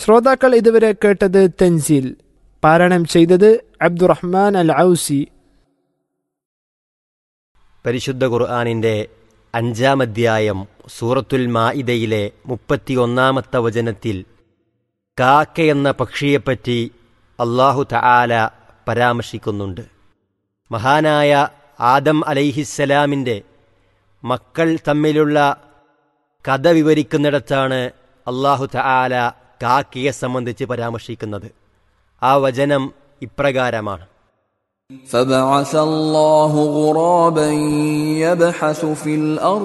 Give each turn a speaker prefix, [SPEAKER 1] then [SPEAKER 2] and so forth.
[SPEAKER 1] ശ്രോതാക്കൾ ഇതുവരെ കേട്ടത് തൻസീൽ. പാരായണം ചെയ്തത് അബ്ദുറഹ്മാൻ അൽ ഔസി.
[SPEAKER 2] പരിശുദ്ധ ഖുർആനിൻ്റെ 5-ാം അധ്യായം സൂറത്തുൽ മാഇദയിലെ 31-ാമത്തെ വചനത്തിൽ കാക്കയെന്ന പക്ഷിയെപ്പറ്റി അല്ലാഹു തആല പരാമർശിക്കുന്നുണ്ട്. മഹാനായ ആദം അലൈഹിസ്സലാമിൻ്റെ മക്കൾ തമ്മിലുള്ള കഥ വിവരിക്കുന്നിടത്താണ് അല്ലാഹു തആല കാക്കയെ സംബന്ധിച്ച് പരാമർശിക്കുന്നത്. ആ വചനം ഇപ്രകാരമാണ്:
[SPEAKER 3] فبعث الله غرابا يبحث في الأرض